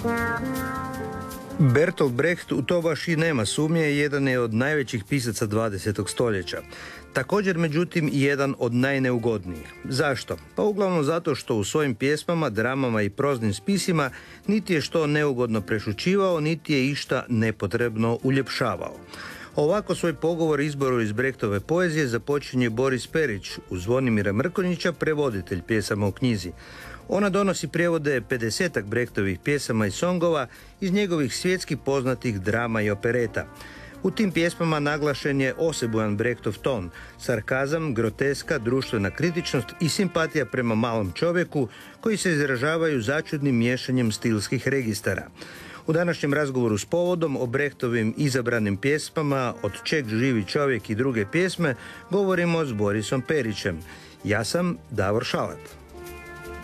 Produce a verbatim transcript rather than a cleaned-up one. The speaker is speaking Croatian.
Bertolt Brecht, u to baš i nema sumnje, jedan je od najvećih pisaca dvadesetog stoljeća. Također, međutim, i jedan od najneugodnijih. Zašto? Pa uglavnom zato što u svojim pjesmama, dramama i proznim spisima niti je što neugodno prešućivao, niti je išta nepotrebno uljepšavao. Ovako svoj pogovor izboru iz Brechtove poezije započinje Boris Perić uz Zvonimira Mrkonjića, prevoditelj pjesama u knjizi. Ona donosi prijevode pedesetak Brechtovih pjesama i songova iz njegovih svjetski poznatih drama i opereta. U tim pjesmama naglašen je osebujan Brechtov ton, sarkazam, groteska, društvena kritičnost i simpatija prema malom čovjeku koji se izražavaju začudnim miješanjem stilskih registara. U današnjem razgovoru s povodom o Brechtovim izabranim pjesmama Od čeg živi čovjek i druge pjesme govorimo s Borisom Perićem. Ja sam Davor Šalat.